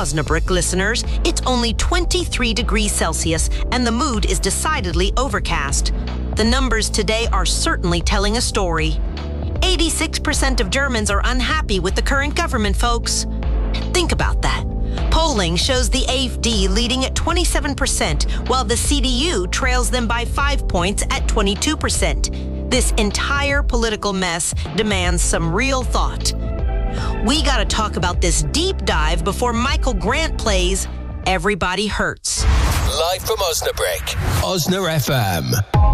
Osnabrück listeners, it's only 23 degrees Celsius and the mood is decidedly overcast. The numbers today are certainly telling a story. 86% of Germans are unhappy with the current government, folks. Think about that. Polling shows the AfD leading at 27%, while the CDU trails them by 5 points at 22%. This entire political mess demands some real thought. We gotta talk about this deep dive before Michael Grant plays Everybody Hurts. Live from Osnabrück, Osna FM.